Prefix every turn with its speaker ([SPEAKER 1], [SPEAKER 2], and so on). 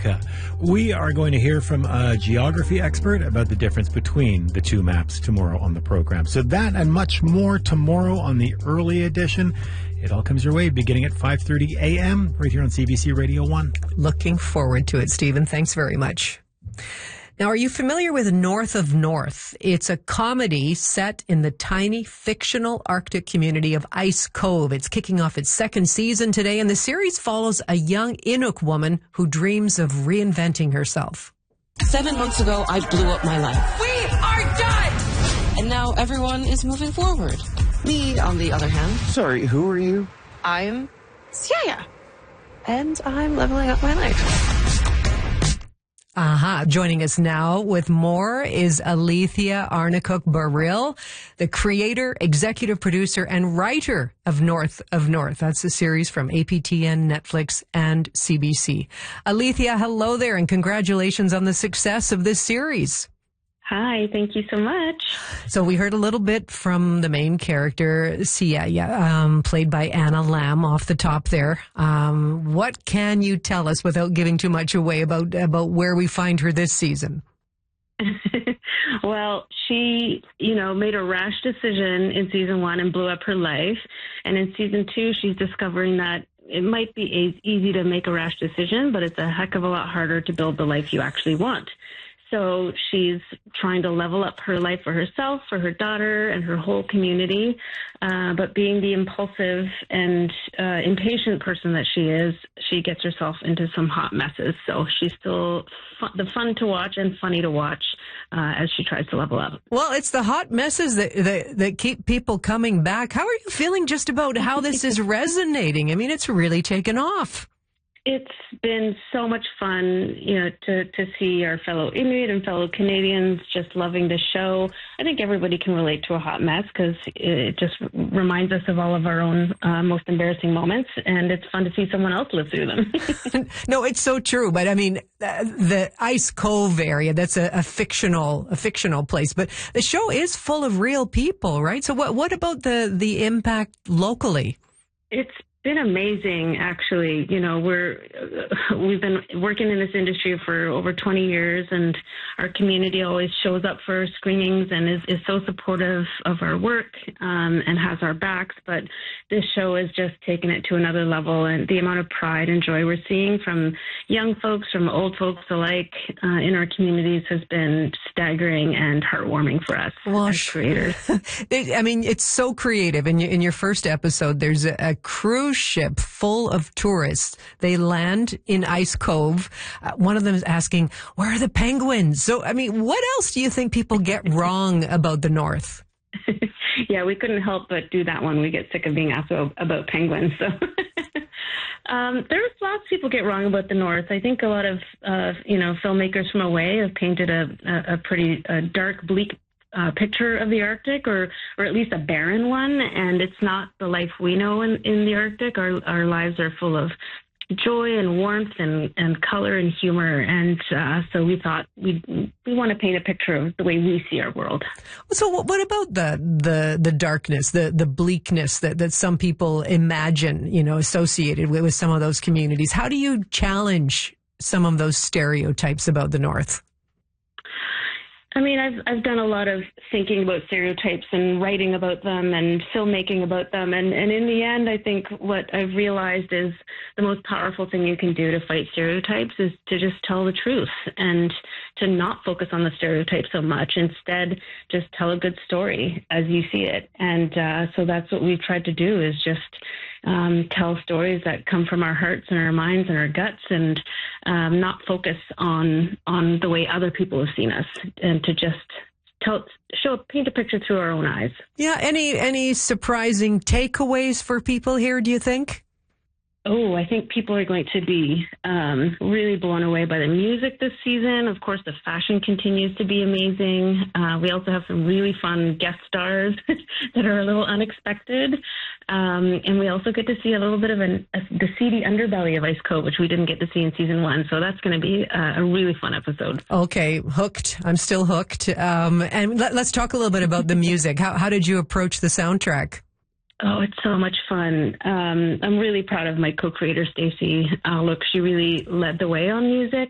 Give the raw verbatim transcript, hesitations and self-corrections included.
[SPEAKER 1] Africa. We are going to hear from a geography expert about the difference between the two maps tomorrow on the program. So that and much more tomorrow on the early edition. It all comes your way beginning at five thirty a.m. right here on C B C Radio one.
[SPEAKER 2] Looking forward to it, Stephen. Thanks very much. Now, are you familiar with North of North? It's a comedy set in the tiny fictional Arctic community of Ice Cove. It's kicking off its second season today, and the series follows a young Inuk woman who dreams of reinventing herself.
[SPEAKER 3] Seven months ago, I blew up my life.
[SPEAKER 4] We are done!
[SPEAKER 3] And now everyone is moving forward. Me, on the other hand.
[SPEAKER 5] Sorry, who are you?
[SPEAKER 3] I'm Siaya. And I'm leveling up my life.
[SPEAKER 2] Aha. Uh-huh. Joining us now with more is Alethea Arnacook-Baril, the creator, executive producer, and writer of North of North. That's a series from A P T N, Netflix, and C B C. Alethea, hello there, and congratulations on the success of this series.
[SPEAKER 6] Hi, thank you so much.
[SPEAKER 2] So we heard a little bit from the main character, Siaya, um, played by Anna Lamb off the top there. Um, what can you tell us without giving too much away about, about where we find her this season?
[SPEAKER 6] Well, she, you know, made a rash decision in season one and blew up her life. And in season two, she's discovering that it might be easy to make a rash decision, but it's a heck of a lot harder to build the life you actually want. So she's trying to level up her life for herself, for her daughter, and her whole community. Uh, but being the impulsive and uh, impatient person that she is, she gets herself into some hot messes. So she's still fun, the fun to watch and funny to watch uh, as she tries to level up.
[SPEAKER 2] Well, it's the hot messes that, that, that keep people coming back. How are you feeling just about how this is resonating? I mean, it's really taken off.
[SPEAKER 6] It's been so much fun, you know, to, to see our fellow Inuit and fellow Canadians just loving the show. I think everybody can relate to a hot mess because it just reminds us of all of our own uh, most embarrassing moments, and it's fun to see someone else live through them.
[SPEAKER 2] No, it's so true. But I mean, uh, the Ice Cove area, that's a, a fictional, a fictional place, but the show is full of real people, right? So what, what about the, the impact locally?
[SPEAKER 6] It's been amazing, actually. You know, we're uh, we've been working in this industry for over twenty years, and our community always shows up for screenings and is, is so supportive of our work um, and has our backs. But this show has just taken it to another level, and the amount of pride and joy we're seeing from young folks, from old folks alike uh, in our communities has been staggering and heartwarming for us well, as creators.
[SPEAKER 2] I mean, it's so creative. In your, in your first episode, there's a, a cruise ship full of tourists. They land in Ice Cove. Uh, one of them is asking, where are the penguins? So, I mean, what else do you think people get wrong about the North?
[SPEAKER 6] Yeah, we couldn't help but do that one. We get sick of being asked about penguins. So um, there's lots of people get wrong about the North. I think a lot of, uh, you know, filmmakers from away have painted a, a, a pretty a dark, bleak Uh, picture of the Arctic, or or at least a barren one, and it's not the life we know in, in the Arctic. Our our lives are full of joy and warmth and, and color and humor, and uh, so we thought we we want to paint a picture of the way we see our world.
[SPEAKER 2] So what about the the the darkness, the the bleakness that, that some people imagine, you know, associated with, with some of those communities? How do you challenge some of those stereotypes about the North?
[SPEAKER 6] I mean, I've I've done a lot of thinking about stereotypes and writing about them and filmmaking about them. And, and in the end, I think what I've realized is the most powerful thing you can do to fight stereotypes is to just tell the truth and to not focus on the stereotype so much. Instead, just tell a good story as you see it. And uh, so that's what we've tried to do, is just um, tell stories that come from our hearts and our minds and our guts, and um, not focus on on the way other people have seen us, and to just tell, show, paint a picture through our own eyes.
[SPEAKER 2] Yeah. Any any surprising takeaways for people here, do you think?
[SPEAKER 6] Oh, I think people are going to be um, really blown away by the music this season. Of course, the fashion continues to be amazing. Uh, we also have some really fun guest stars that are a little unexpected. Um, and we also get to see a little bit of an, a, the seedy underbelly of Ice Cove, which we didn't get to see in season one. So that's going to be a, a really fun episode.
[SPEAKER 2] Okay, hooked. I'm still hooked. Um, and let, let's talk a little bit about the music. How, how did you approach the soundtrack?
[SPEAKER 6] Oh, it's so much fun. Um, I'm really proud of my co-creator, Stacey. Uh, look, she really led the way on music,